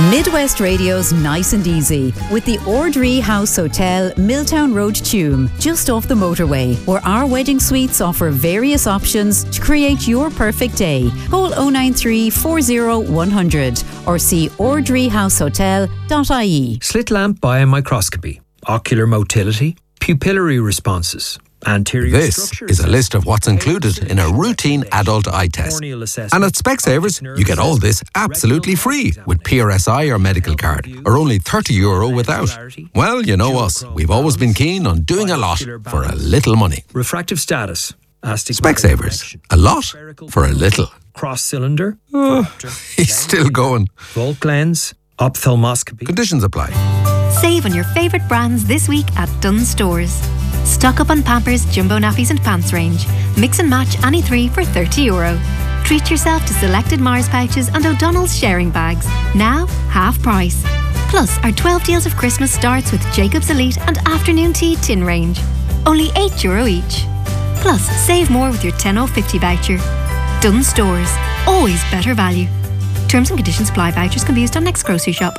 Midwest Radio's Nice and Easy with the Ordree House Hotel, Milltown Road, Tuam, just off the motorway, where our wedding suites offer various options to create your perfect day. Call 093 40 100 or see ordreehousehotel.ie. Slit lamp biomicroscopy, ocular motility, pupillary responses. This is a list of what's included in a routine adult eye test. And at Specsavers, you get all this absolutely free with PRSI or medical card, or only €30 without. Well, you know us. We've always been keen on doing a lot for a little money. Refractive status. Specsavers. A lot for a little. Cross cylinder. He's still going. Volt lens. Ophthalmoscopy. Conditions apply. Save on your favourite brands this week at Dunnes Stores. Stock up on Pampers, Jumbo Nappies and Pants range. Mix and match any three for €30. Treat yourself to selected Mars pouches and O'Donnell's sharing bags. Now, half price. Plus, our 12 deals of Christmas starts with Jacob's Elite and Afternoon Tea tin range. Only €8 each. Plus, save more with your 10/50 voucher. Dunnes Stores. Always better value. Terms and conditions apply. Vouchers can be used on next grocery shop.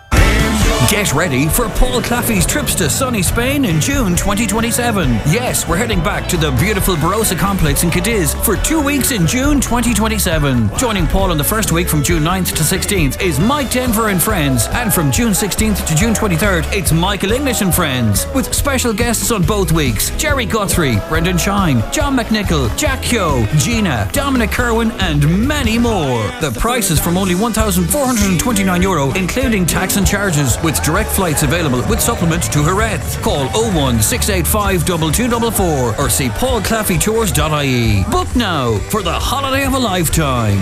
Get ready for Paul Claffey's trips to sunny Spain in June 2027. Yes, we're heading back to the beautiful Barossa complex in Cadiz for 2 weeks in June 2027. Joining Paul in the first week from June 9th to 16th is Mike Denver and Friends. And from June 16th to June 23rd, it's Michael English and Friends. With special guests on both weeks. Jerry Guthrie, Brendan Shine, John McNichol, Jack Kyo, Gina, Dominic Kerwin and many more. The price is from only €1,429, including tax and charges, with direct flights available with supplement to Jerez. Call 01685 2244 or see paulclaffeytours.ie. Book now for the holiday of a lifetime.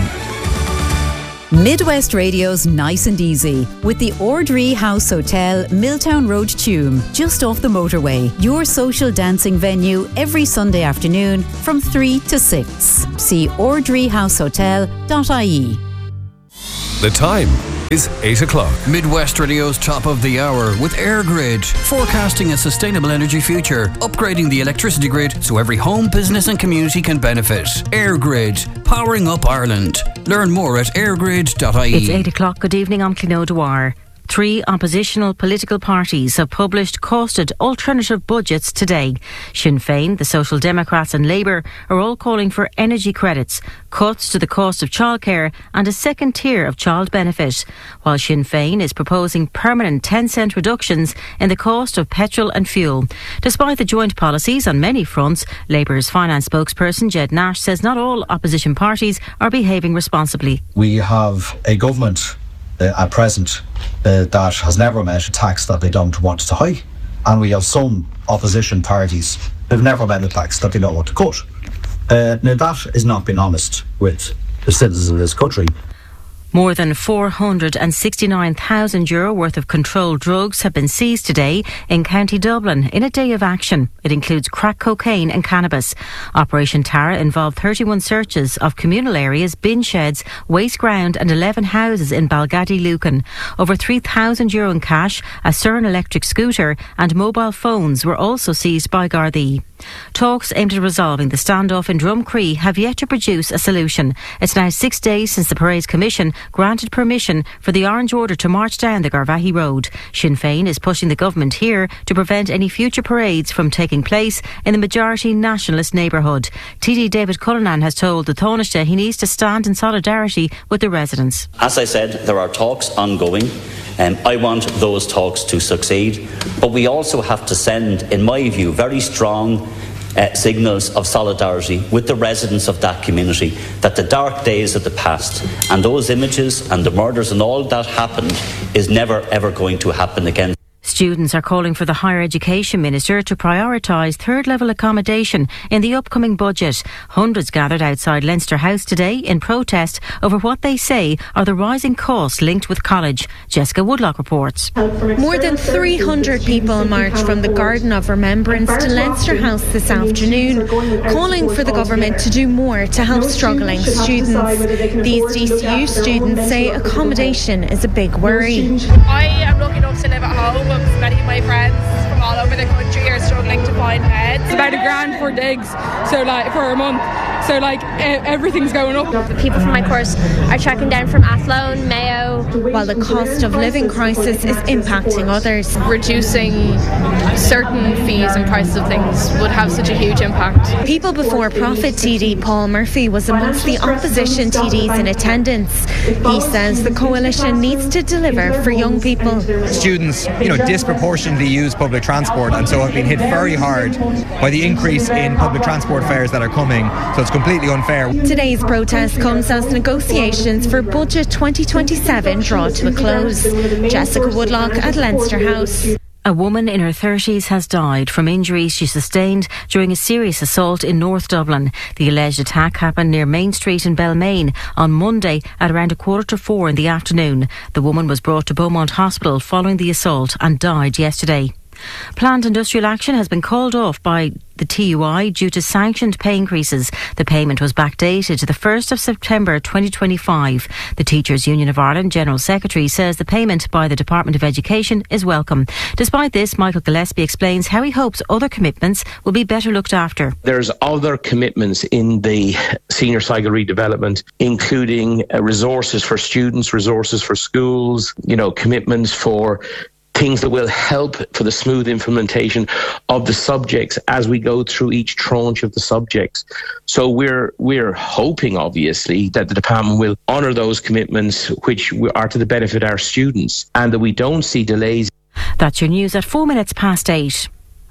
Midwest Radio's Nice and Easy with the Ordree House Hotel, Milltown Road, Tuam, just off the motorway. Your social dancing venue every Sunday afternoon from 3 to 6. See ordreehousehotel.ie. The time is 8 o'clock. Midwest Radio's top of the hour with AirGrid, forecasting a sustainable energy future, upgrading the electricity grid so every home, business and community can benefit. AirGrid, powering up Ireland. Learn more at airgrid.ie. It's 8 o'clock. Good evening, I'm Cleo Dwyer. 3 oppositional political parties have published costed alternative budgets today. Sinn Féin, the Social Democrats and Labour are all calling for energy credits, cuts to the cost of childcare and a second tier of child benefit, while Sinn Féin is proposing permanent 10-cent reductions in the cost of petrol and fuel. Despite the joint policies on many fronts, Labour's finance spokesperson Jed Nash says not all opposition parties are behaving responsibly. We have a government at present that has never met a tax that they don't want to hike, and we have some opposition parties who've never met a tax that they don't want to cut. Now that is not being honest with the citizens of this country. More than €469,000 worth of controlled drugs have been seized today in County Dublin in a day of action. It includes crack cocaine and cannabis. Operation Tara involved 31 searches of communal areas, bin sheds, waste ground and 11 houses in Balgaddy, Lucan. Over €3,000 in cash, a Cern electric scooter and mobile phones were also seized by Gardaí. Talks aimed at resolving the standoff in Drumcree have yet to produce a solution. It's now 6 days since the Parade's Commission granted permission for the Orange Order to march down the Garvaghey Road. Sinn Féin is pushing the government here to prevent any future parades from taking place in the majority nationalist neighbourhood. TD David Cullinan has told the Taoiseach he needs to stand in solidarity with the residents. As I said, there are talks ongoing. I want those talks to succeed, but we also have to send, in my view, very strong signals of solidarity with the residents of that community, that the dark days of the past and those images and the murders and all that happened is never ever going to happen again. Students are calling for the Higher Education Minister to prioritise third-level accommodation in the upcoming budget. Hundreds gathered outside Leinster House today in protest over what they say are the rising costs linked with college. Jessica Woodlock reports. More than 300 people marched from the Garden of Remembrance to Leinster House this afternoon, calling for the government to do more to help struggling students. These DCU students say accommodation is a big worry. I am lucky enough to live at home with Many of my friends from all over the country are struggling to find beds. It's about $1,000 for digs, so like for a month. So like everything's going up. People from my course are tracking down from Athlone, Mayo. While the cost of living crisis is impacting others. Reducing certain fees and prices of things would have such a huge impact. People Before Profit TD Paul Murphy was amongst the opposition TDs in attendance. He says the coalition needs to deliver for young people. Students, disproportionately use public transport and so have been hit very hard by the increase in public transport fares that are coming. So it's completely unfair. Today's protest comes as negotiations for Budget 2027 draw to a close. Jessica Woodlock at Leinster House. A woman in her 30s has died from injuries she sustained during a serious assault in North Dublin. The alleged attack happened near Main Street in Balmain on Monday at around 3:45 in the afternoon. The woman was brought to Beaumont Hospital following the assault and died yesterday. Planned industrial action has been called off by the TUI due to sanctioned pay increases. The payment was backdated to the 1st of September 2025. The Teachers Union of Ireland General Secretary says the payment by the Department of Education is welcome. Despite this, Michael Gillespie explains how he hopes other commitments will be better looked after. There's other commitments in the senior cycle redevelopment, including resources for students, resources for schools, commitments for things that will help for the smooth implementation of the subjects as we go through each tranche of the subjects. So we're hoping, obviously, that the department will honour those commitments which are to the benefit of our students and that we don't see delays. That's your news at 8:04.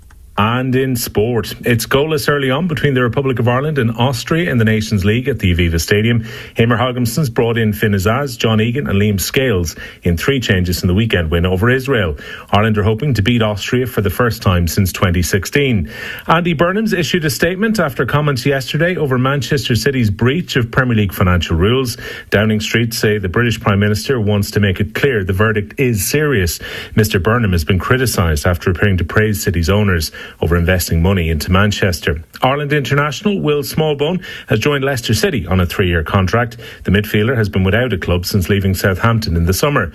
And in sport, it's goalless early on between the Republic of Ireland and Austria in the Nations League at the Aviva Stadium. Hamer Hogginson's brought in Finn Azaz, John Egan and Liam Scales in 3 changes in the weekend win over Israel. Ireland are hoping to beat Austria for the first time since 2016. Andy Burnham's issued a statement after comments yesterday over Manchester City's breach of Premier League financial rules. Downing Street say the British Prime Minister wants to make it clear the verdict is serious. Mr Burnham has been criticised after appearing to praise City's owners over investing money into Manchester. Ireland international Will Smallbone has joined Leicester City on a 3-year contract. The midfielder has been without a club since leaving Southampton in the summer.